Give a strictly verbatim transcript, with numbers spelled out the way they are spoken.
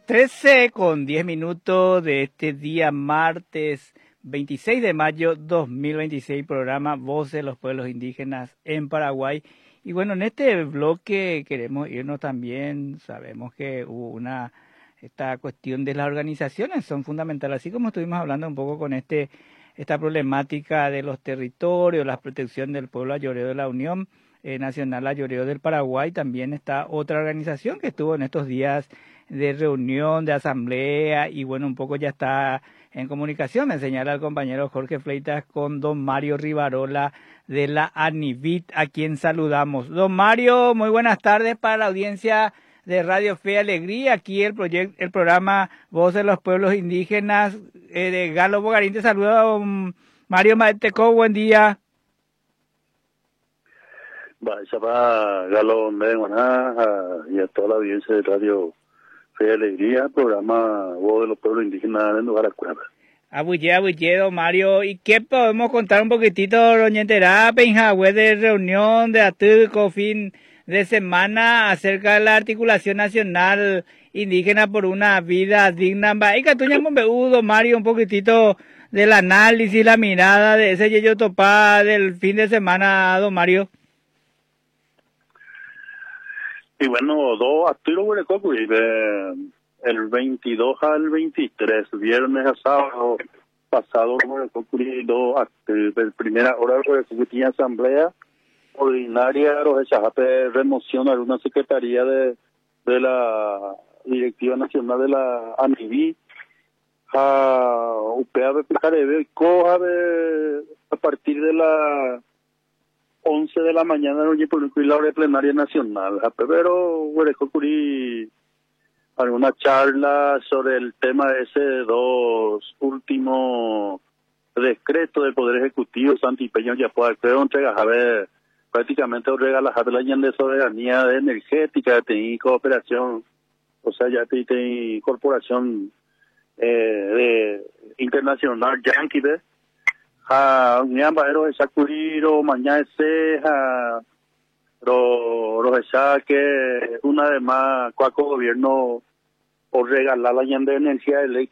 trece con diez minutos de este día martes veintiséis de mayo dos mil veintiséis, programa Voces de los Pueblos Indígenas en Paraguay. Y bueno, en este bloque queremos irnos también, sabemos que hubo una, esta cuestión de las organizaciones son fundamentales, así como estuvimos hablando un poco con este esta problemática de los territorios, la protección del pueblo ayoreo de la Unión eh, Nacional Ayoreo del Paraguay, también está otra organización que estuvo en estos días de reunión, de asamblea, y bueno, un poco ya está en comunicación, me señala el compañero Jorge Fleitas con don Mario Rivarola de la ANIVIT, a quien saludamos. Don Mario, muy buenas tardes para la audiencia de Radio Fe y Alegría, aquí el proyecto, el programa Voz de los Pueblos Indígenas, eh, de Galo Bogarín, te saluda don Mario Maeteco, buen día. Vaya para Galo Meguaná y a toda la audiencia de Radio Fe y Alegría, programa Voz de los Pueblos Indígenas en lugar a Cueva. Abuye, abuye, don Mario, ¿y qué podemos contar un poquitito, doña Entera, Penjagüe, de reunión de Atuco, fin de semana acerca de la articulación nacional indígena por una vida digna? Y catuñamos don Mario, un poquitito del análisis, la mirada de ese yeyo topá del fin de semana, don Mario. Y bueno, dos activos de el veintidós al veintitrés, viernes a sábado pasado, dos activos, primera hora de la asamblea ordinaria de remoción a una secretaría de, de la directiva nacional de la ANIVI a U P A de Picarebe y coja de, a partir de la once de la mañana en la hora plenaria nacional a pero huerecocuri alguna charla sobre el tema de ese dos últimos decretos del Poder Ejecutivo Santipeño ya puede creo entrega a ver prácticamente regalas a la de soberanía de energética, de cooperación, o sea, ya tiene corporación eh, de internacional yankee, ¿ves? A un ambadero de Sacuriro, mañana ese, a los que una vez más, cuaco gobierno, o regalar la de energía eléctrica.